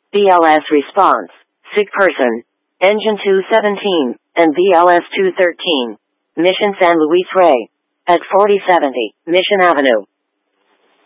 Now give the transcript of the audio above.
BLS response. Sick person. Engine 217, and BLS 213. Mission San Luis Rey. At 4070, Mission Avenue.